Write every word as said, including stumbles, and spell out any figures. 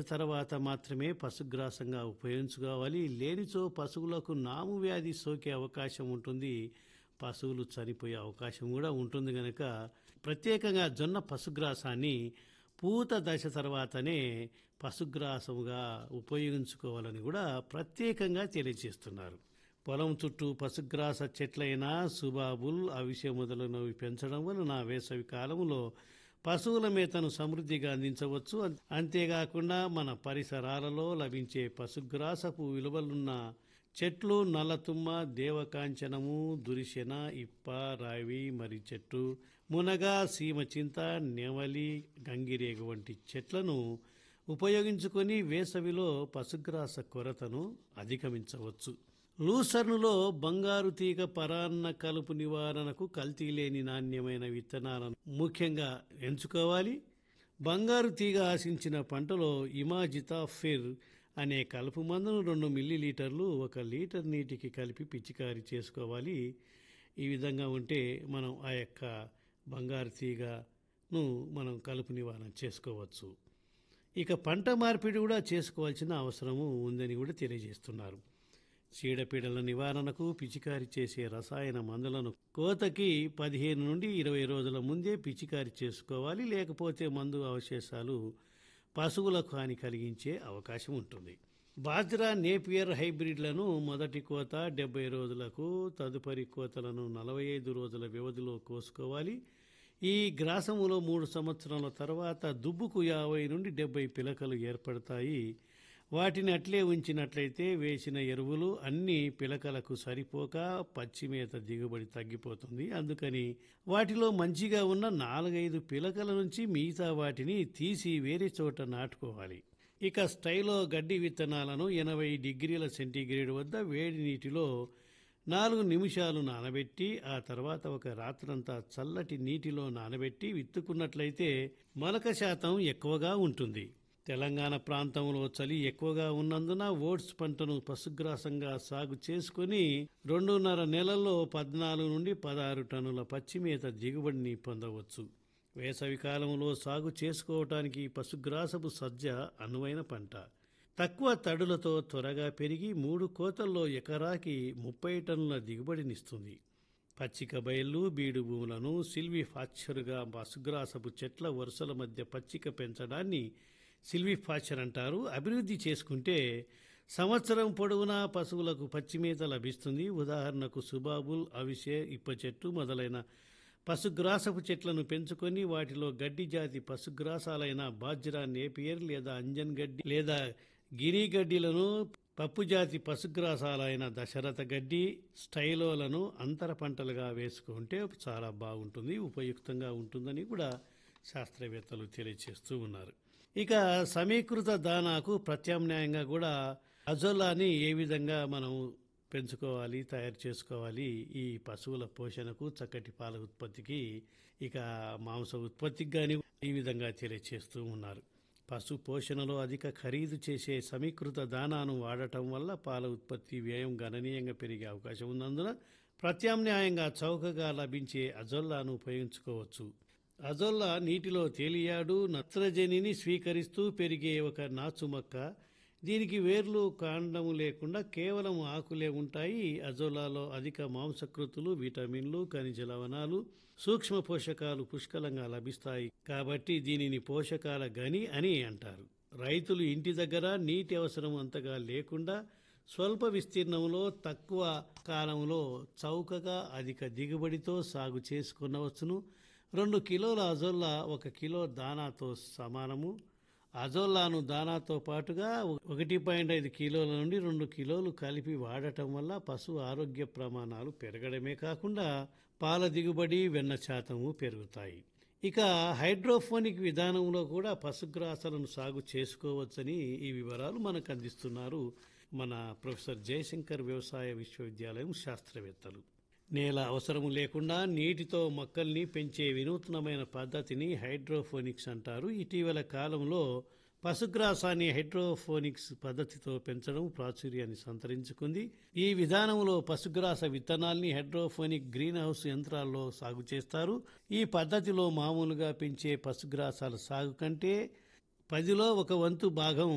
తర్వాత మాత్రమే పశుగ్రాసంగా ఉపయోగించుకోవాలి. లేనిచో పశువులకు నాము వ్యాధి సోకే అవకాశం ఉంటుంది. పశువులు చనిపోయే అవకాశం కూడా ఉంటుంది గనక ప్రత్యేకంగా జొన్న పశుగ్రాసాన్ని పూత దశ తర్వాతనే పశుగ్రాసముగా ఉపయోగించుకోవాలని కూడా ప్రత్యేకంగా తెలియజేస్తున్నారు. పొలం చుట్టూ పశుగ్రాస చెట్లైన సుబాబుల్, అవిసె మొదలైనవి పెంచడం వలన వేసవి కాలంలో పశువుల మేతను సమృద్ధిగా అందించవచ్చు. అంతేకాకుండా మన పరిసరాలలో లభించే పశుగ్రాసపు విలువలున్న చెట్లు నల్లతుమ్మ, దేవకాంచనము, దురిశెన, ఇప్ప, రావి, మర్రి చెట్టు, మునగ, సీమచింత, నెమలి, గంగిరేగు వంటి చెట్లను ఉపయోగించుకొని వేసవిలో పశుగ్రాస కొరతను అధిగమించవచ్చు. లూసర్నులో బంగారు తీగ పరాన్న కలుపు నివారణకు కల్తీ లేని నాణ్యమైన విత్తనాలను ముఖ్యంగా ఎంచుకోవాలి. బంగారు తీగ ఆశించిన పంటలో ఇమాజితా ఫిర్ అనే కలుపు మందును రెండు మిల్లీలీటర్లు ఒక లీటర్ నీటికి కలిపి పిచికారీ చేసుకోవాలి. ఈ విధంగా ఉంటే మనం ఆ యొక్క బంగారు తీగను మనం కలుపు నివారణ చేసుకోవచ్చు. ఇక పంట మార్పిడి కూడా చేసుకోవాల్సిన అవసరము ఉందని కూడా తెలియజేస్తున్నారు. చీడపీడల నివారణకు పిచికారీ చేసే రసాయన మందులను కోతకి పదిహేను నుండి ఇరవై రోజుల ముందే పిచికారీ చేసుకోవాలి. లేకపోతే మందు అవశేషాలు పశువులకు హాని కలిగించే అవకాశం ఉంటుంది. బాజ్రా, నేపియర్ హైబ్రిడ్లను మొదటి కోత డెబ్బై రోజులకు, తదుపరి కోతలను నలభై ఐదు రోజుల వ్యవధిలో కోసుకోవాలి. ఈ గ్రాసములో మూడు సంవత్సరాల తర్వాత దుబ్బుకు యాభై నుండి డెబ్బై పిలకలు ఏర్పడతాయి. వాటిని అట్లే ఉంచినట్లయితే వేసిన ఎరువులు అన్ని పిలకలకు సరిపోక పచ్చిమేత దిగుబడి తగ్గిపోతుంది. అందుకని వాటిలో మంచిగా ఉన్న నాలుగైదు పిలకల నుంచి మిగతా వాటిని తీసి వేరే చోట నాటుకోవాలి. ఇక స్టైలో గడ్డి విత్తనాలను ఎనభై డిగ్రీల సెంటీగ్రేడ్ వద్ద వేడి నీటిలో నాలుగు నిమిషాలు నానబెట్టి ఆ తర్వాత ఒక రాత్రంతా చల్లటి నీటిలో నానబెట్టి విత్తుకున్నట్లయితే మొలక శాతం ఎక్కువగా ఉంటుంది. తెలంగాణ ప్రాంతంలో చలి ఎక్కువగా ఉన్నందున ఓట్స్ పంటను పశుగ్రాసంగా సాగు చేసుకుని రెండున్నర నెలల్లో పద్నాలుగు నుండి పదహారు టన్నుల పచ్చిమేత దిగుబడిని పొందవచ్చు. వేసవి కాలంలో సాగు చేసుకోవటానికి పశుగ్రాసపు సజ్జ అనువైన పంట. తక్కువ తడులతో త్వరగా పెరిగి మూడు కోతల్లో ఎకరాకి ముప్పై టన్నుల దిగుబడినిస్తుంది. పచ్చిక బయళ్ళు, బీడు భూములను సిల్విఫాచరుగా పశుగ్రాసపు చెట్ల వరుసల మధ్య పచ్చిక పెంచడాన్ని సిల్విఫాచర్ అంటారు. అభివృద్ధి చేసుకుంటే సంవత్సరం పొడవునా పశువులకు పచ్చిమేత లభిస్తుంది. ఉదాహరణకు సుబాబుల్, అవిసె, ఇప్ప చెట్టు మొదలైన పశుగ్రాసపు చెట్లను పెంచుకొని వాటిలో గడ్డి జాతి పశుగ్రాసాలైన బాజ్రా, నేపియర్ లేదా అంజన్ గడ్డి లేదా గిరి గడ్డిలను, పప్పు జాతి పశుగ్రాసాలైన దశరథ గడ్డి, స్టైలోలను అంతర పంటలుగా వేసుకుంటే చాలా బాగుంటుంది, ఉపయుక్తంగా ఉంటుందని కూడా శాస్త్రవేత్తలు తెలియజేస్తూ ఉన్నారు. ఇక సమీకృత దానాకు ప్రత్యామ్నాయంగా కూడా అజోలాని ఏ విధంగా మనం పెంచుకోవాలి, తయారు చేసుకోవాలి, ఈ పశువుల పోషణకు, చక్కటి పాల ఉత్పత్తికి, ఇక మాంస ఉత్పత్తికి కానీ ఈ విధంగా తెలియజేస్తూ ఉన్నారు. పశు పోషణలో అధిక ఖరీదు చేసే సమీకృత దానాను వాడటం వల్ల పాల ఉత్పత్తి వ్యయం గణనీయంగా పెరిగే అవకాశం ఉన్నందున ప్రత్యామ్నాయంగా చౌకగా లభించే అజోలాను ఉపయోగించుకోవచ్చు. అజొల్లా నీటిలో తేలియాడు నత్రజనిని స్వీకరిస్తూ పెరిగే ఒక నాచు మొక్క. దీనికి వేర్లు, కాండము లేకుండా కేవలం ఆకులే ఉంటాయి. అజొల్లాలో అధిక మాంసకృతులు, విటమిన్లు, ఖనిజ లవణాలు, సూక్ష్మ పోషకాలు పుష్కలంగా లభిస్తాయి. కాబట్టి దీనిని పోషకాల గని అని అంటారు. రైతులు ఇంటి దగ్గర నీటి అవసరం అంతగా లేకుండా స్వల్ప విస్తీర్ణంలో తక్కువ కాలంలో చౌకగా అధిక దిగుబడితో సాగు చేసుకునవచ్చును. రెండు కిలోల అజొల్లా ఒక కిలో దానాతో సమానము. అజొల్లాను దానాతో పాటుగా ఒకటి పాయింట్ ఐదు కిలోల నుండి రెండు కిలోలు కలిపి వాడటం వల్ల పశువు ఆరోగ్య ప్రమాణాలు పెరగడమే కాకుండా పాల దిగుబడి, వెన్న శాతము పెరుగుతాయి. ఇక హైడ్రోఫోనిక్ విధానంలో కూడా పశుగ్రాసాలను సాగు చేసుకోవచ్చని ఈ వివరాలు మనకు అందిస్తున్నారు మన ప్రొఫెసర్ జయశంకర్ వ్యవసాయ విశ్వవిద్యాలయం శాస్త్రవేత్తలు. నేల అవసరము లేకుండా నీటితో మొక్కల్ని పెంచే వినూత్నమైన పద్ధతిని హైడ్రోఫోనిక్స్ అంటారు. ఇటీవల కాలంలో పశుగ్రాసాన్ని హైడ్రోఫోనిక్స్ పద్ధతితో పెంచడం ప్రాచుర్యాన్ని సంతరించుకుంది. ఈ విధానంలో పశుగ్రాస విత్తనాల్ని హైడ్రోఫోనిక్ గ్రీన్ హౌస్ యంత్రాల్లో సాగు చేస్తారు. ఈ పద్ధతిలో మామూలుగా పెంచే పశుగ్రాసాల సాగు కంటే పదిలో ఒక వంతు భాగం